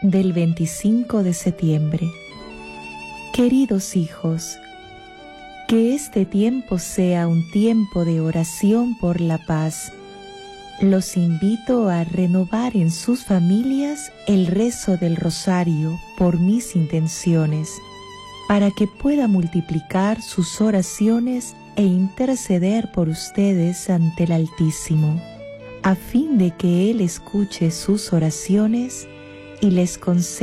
del 25 de septiembre. Queridos hijos, que este tiempo sea un tiempo de oración por la paz. Los invito a renovar en sus familias el rezo del rosario por mis intenciones, para que pueda multiplicar sus oraciones e interceder por ustedes ante el Altísimo, a fin de que Él escuche sus oraciones y les conceda